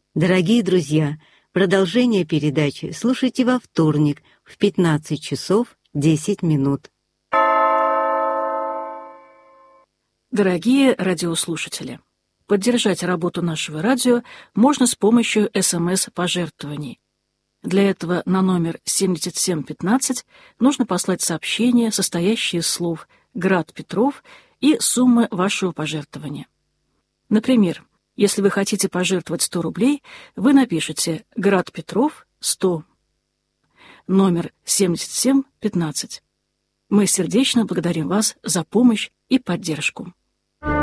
Дорогие друзья, продолжение передачи слушайте во вторник в 15 часов 10 минут. Дорогие радиослушатели, поддержать работу нашего радио можно с помощью СМС-пожертвований. Для этого на номер 7715 нужно послать сообщение, состоящее из слов «Град Петров» и суммы вашего пожертвования. Например, если вы хотите пожертвовать 100 рублей, вы напишите «Град Петров, 100». Номер 7715. Мы сердечно благодарим вас за помощь и поддержку.